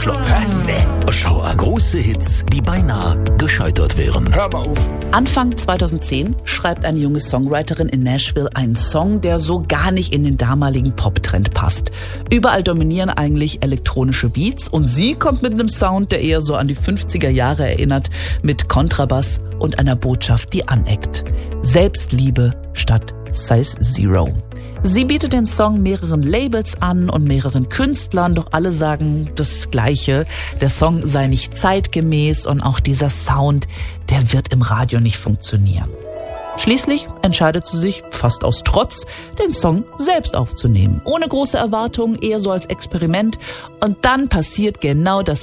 Flop. Hä? Nee. Schau, große Hits, die beinahe gescheitert wären. Hör mal auf. Anfang 2010 schreibt eine junge Songwriterin in Nashville einen Song, der so gar nicht in den damaligen Pop-Trend passt. Überall dominieren eigentlich elektronische Beats und sie kommt mit einem Sound, der eher so an die 50er Jahre erinnert, mit Kontrabass und einer Botschaft, die aneckt. Selbstliebe statt Size Zero. Sie bietet den Song mehreren Labels an und mehreren Künstlern, doch alle sagen das Gleiche. Der Song sei nicht zeitgemäß und auch dieser Sound, der wird im Radio nicht funktionieren. Schließlich entscheidet sie sich, fast aus Trotz, den Song selbst aufzunehmen. Ohne große Erwartungen, eher so als Experiment. Und dann passiert genau das